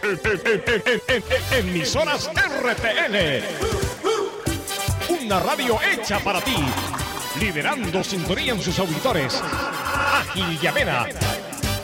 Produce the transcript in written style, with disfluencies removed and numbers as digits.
Emisoras RTN. Una radio hecha para ti, liderando sintonía en sus auditores. Ágil y amena,